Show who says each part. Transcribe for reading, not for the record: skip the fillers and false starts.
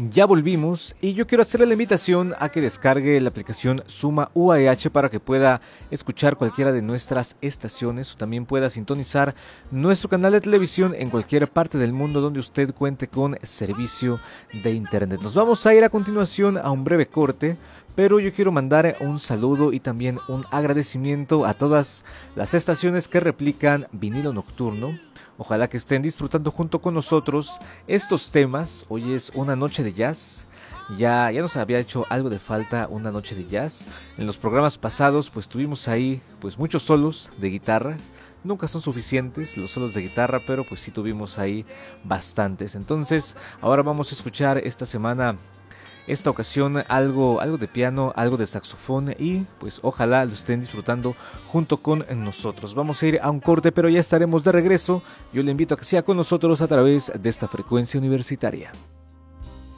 Speaker 1: Ya volvimos y yo quiero hacerle la invitación a que descargue la aplicación Suma UAH para que pueda escuchar cualquiera de nuestras estaciones o también pueda sintonizar nuestro canal de televisión en cualquier parte del mundo donde usted cuente con servicio de internet. Nos vamos a ir a continuación a un breve corte, pero yo quiero mandar un saludo y también un agradecimiento a todas las estaciones que replican Vinilo Nocturno. Ojalá que estén disfrutando junto con nosotros estos temas. Hoy es una noche de jazz. Ya nos había hecho algo de falta una noche de jazz. En los programas pasados pues tuvimos ahí pues muchos solos de guitarra. Nunca son suficientes los solos de guitarra, pero pues sí tuvimos ahí bastantes. Entonces ahora vamos a escuchar esta ocasión algo de piano, algo de saxofón y pues ojalá lo estén disfrutando junto con nosotros. Vamos a ir a un corte, pero ya estaremos de regreso. Yo le invito a que sea con nosotros a través de esta frecuencia universitaria.